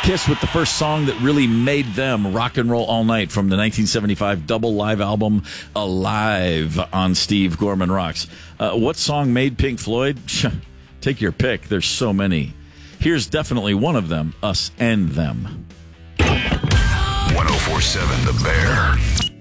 Kiss with the first song that really made them rock and roll all night from the 1975 double live album Alive on Steve Gorman Rocks. What song made Pink Floyd? Take your pick. There's so many. Here's definitely one of them, Us and Them. 104.7 The Bear.